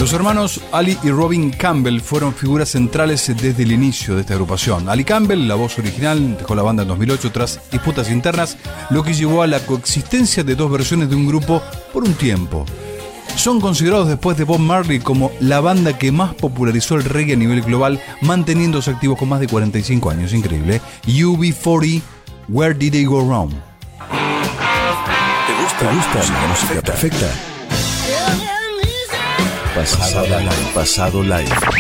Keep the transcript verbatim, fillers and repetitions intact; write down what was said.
Los hermanos Ali y Robin Campbell fueron figuras centrales desde el inicio de esta agrupación. Ali Campbell, la voz original, dejó la banda en dos mil ocho tras disputas internas, lo que llevó a la coexistencia de dos versiones de un grupo por un tiempo. Son considerados después de Bob Marley como la banda que más popularizó el reggae a nivel global, manteniéndose activos con más de cuarenta y cinco años. Increíble. U B cuarenta, Where Did They Go Wrong? ¿Te gusta, ¿Te gusta la música perfecta? Pasado live. Pasado live.